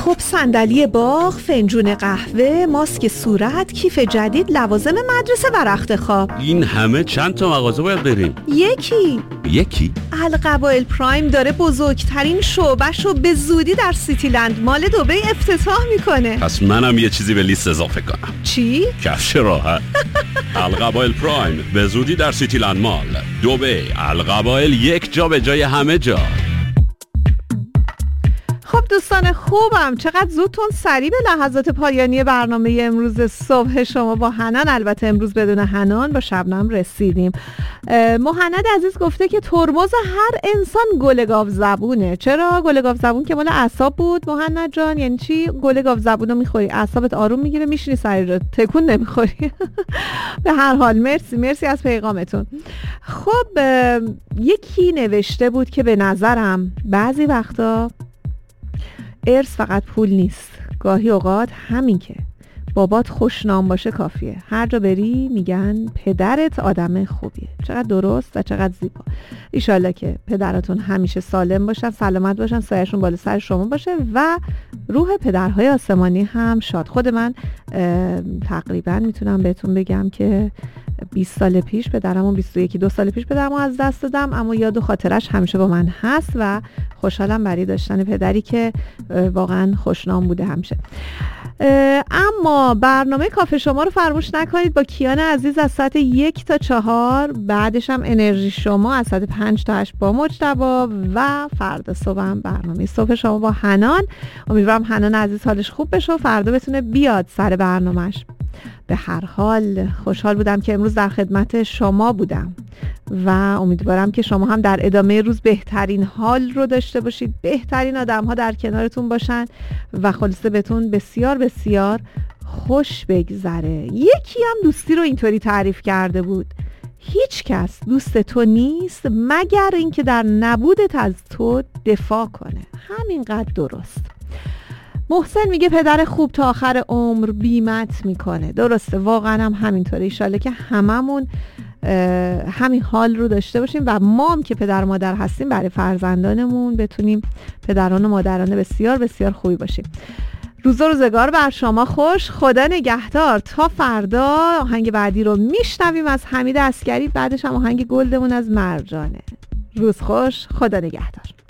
خب صندلی باغ، فنجون قهوه، ماسک صورت، کیف جدید، لوازم مدرسه و رخت خواب. این همه چند تا مغازه باید بریم؟ یکی؟ القبائل پرایم داره بزرگترین شعبه‌شو به زودی در سیتی لند مال دبی افتتاح میکنه. پس منم یه چیزی به لیست اضافه کنم. چی؟ کفش راحت. القبائل پرایم به زودی در سیتی لند مال دبی. القبائل، یک جا به جای همه جا. خب دوستان خوبم، چقدر زودتون سریع به لحظات پایانی برنامه امروز صبح شما با حنان، البته امروز بدون حنان، با شبنم رسیدیم. مهند عزیز گفته که ترمز هر انسان گل گاو زبونه. چرا گل گاو زبون؟ که مال اعصاب بود مهند جان. یعنی چی گل گاو زبونو میخوری اعصابت آروم میگیره، میشینی سری رو تکون نمیخوری. به هر حال مرسی از پیغامتون. خب یکی نوشته بود که به نظرم بعضی وقتا ارث فقط پول نیست، گاهی اوقات همین که بابات خوشنام باشه کافیه. هر جا بری میگن پدرت آدم خوبیه. چقدر درست و چقدر زیبا. ایشالله که پدراتون همیشه سالم باشن، سلامت باشن، سایه‌شون بالا سر شما باشه و روح پدرهای آسمانی هم شاد. خود من تقریبا میتونم بهتون بگم که 20 سال پیش پدرمو، 21-2 سال پیش پدرمو از دست دادم، اما یاد و خاطرش همیشه با من هست و خوشحالم برای داشتن پدری که واقعا خوشنام بوده همیشه. اما برنامه کافه شما رو فراموش نکنید با کیان عزیز از ساعت 1 تا 4، بعدش هم انرژی شما از ساعت 5 تا 8 با مجتبی و فردا صبح هم برنامه صبح شما با حنان. امیدوارم حنان عزیز حالش خوب بشه و فردا بتونه بیاد سر برنامهش. به هر حال خوشحال بودم که امروز در خدمت شما بودم و امیدوارم که شما هم در ادامه روز بهترین حال رو داشته باشید، بهترین آدم ها در کنارتون باشن و خلاصه بهتون بسیار بسیار خوش بگذره. یکی هم دوستی رو اینطوری تعریف کرده بود: هیچ کس دوست تو نیست مگر اینکه در نبودت از تو دفاع کنه. همینقدر درست. محسن میگه پدر خوب تا آخر عمر بیمت میکنه. درسته، واقعا هم همینطوره. ایشالله که هممون همین حال رو داشته باشیم و ما هم که پدر و مادر هستیم برای فرزندانمون بتونیم پدران و مادران بسیار بسیار خوبی باشیم. روز و روزگار بر شما خوش. خدا نگهدار. تا فردا آهنگ بعدی رو میشنویم از حمید عسگری، بعدش هم آهنگ گلدمون از مرجانه. روز خوش. خدا نگهدار.